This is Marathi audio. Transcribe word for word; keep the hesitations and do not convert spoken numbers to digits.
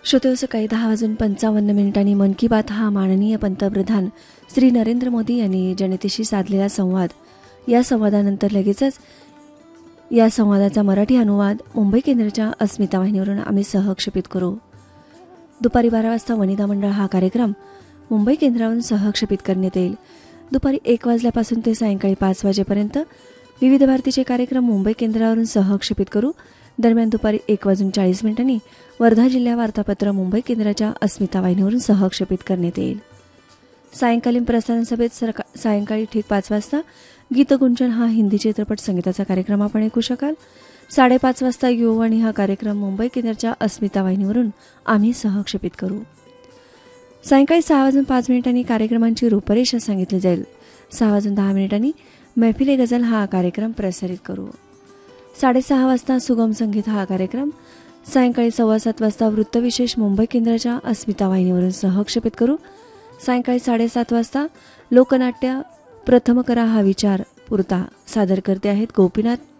श्रोते, सकाळी दहा वाजून पंचावन्न मिनिटांनी मन की बात हा माननीय पंतप्रधान श्री नरेंद्र मोदी यांनी जनतेशी साधलेला संवाद. या संवादानंतर लगेचच या संवादाचा मराठी अनुवाद मुंबई केंद्राच्या अस्मिता वाहिनीवरून आम्ही सहक्षेपित करू. दुपारी बारा वाजता वनिता मंडळ हा कार्यक्रम मुंबई केंद्रावरून सहक्षेपित करण्यात येईल. दुपारी एक वाजल्यापासून ते सायंकाळी पाच वाजेपर्यंत विविध भारतीचे कार्यक्रम मुंबई केंद्रावरून सहक्षेपित करू. दरम्यान दुपारी एक वाजून चाळीस मिनिटांनी वर्धा जिल्हा वार्तापत्र मुंबई केंद्राच्या अस्मिता वाहिनीवरून सहक्षेपित करण्यात येईल. सायंकालीन प्रसारण सभेत सरका सायंकाळी ठीक पाच वाजता गीतगुंजन हा हिंदी चित्रपट संगीताचा कार्यक्रम आपण ऐकू शकाल. साडेपाच वाजता युववाणी हा कार्यक्रम मुंबई केंद्राच्या अस्मिता वाहिनीवरून आम्ही सहक्षेपित करू. सायंकाळी सहा वाजून पाच मिनिटांनी कार्यक्रमांची रूपरेषा सांगितली जाईल. सहा वाजून दहा मिनिटांनी मैफिले गझल हा कार्यक्रम प्रसारित करू. साडेसहा वाजता सुगम संगीत हा कार्यक्रम. सायंकाळी सव्वा सात वाजता वृत्तविशेष मुंबई केंद्राच्या अस्मिता वाहिनीवरून सहक्षेपित करू. सायंकाळी साडेसात वाजता लोकनाट्य प्रथम करा हा विचार पुरता सादर करते आहेत गोपीनाथ